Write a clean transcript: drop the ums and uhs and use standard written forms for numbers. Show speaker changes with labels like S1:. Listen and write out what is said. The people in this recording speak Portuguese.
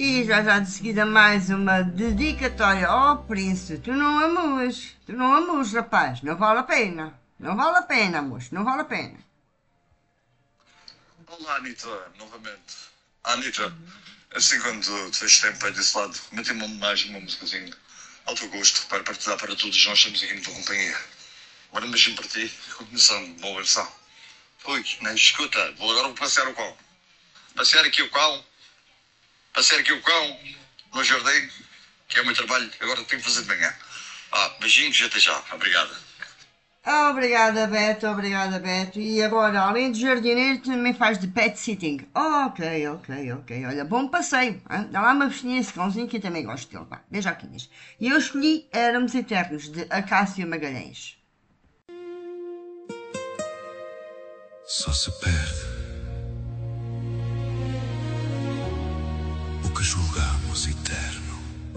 S1: E já de seguida mais uma dedicatória ao príncipe. Tu não amus, rapaz. Não vale a pena. Não vale a pena, moço. Não vale a pena.
S2: Olá, Anitta, novamente. Anitta, assim quando tens tempo aí desse lado, mete-me uma homenagem, uma musicazinha ao teu gosto, para partilhar para todos nós, estamos aqui na tua companhia. Agora um beijinho para ti, continuação, boa versão. Ui, né? Escuta, vou passear o cão. Passear aqui o cão, passear aqui o cão, no jardim, que é o meu trabalho, agora tenho que fazer de manhã. Beijinhos e até já, obrigada.
S1: Obrigada, Beto. E agora, além de jardineiro, também faz de pet sitting. Ok. Olha, bom passeio. Hein? Dá lá uma festinha a esse cãozinho que eu também gosto dele. Vá, beijoquinhas. E eu escolhi Éramos Eternos, de Acácio Magalhães.
S3: Só se perde o que julgamos